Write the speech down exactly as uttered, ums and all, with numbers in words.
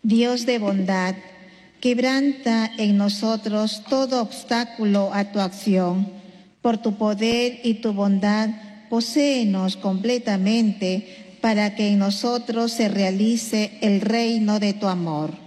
Dios de bondad, quebranta en nosotros todo obstáculo a tu acción. Por tu poder y tu bondad, poséenos completamente para que en nosotros se realice el reino de tu amor.